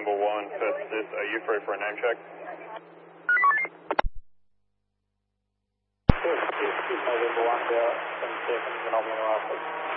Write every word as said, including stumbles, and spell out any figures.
November one, first assist, are you free for a name check? First assist, November one, seven seconds, and I'll be in the last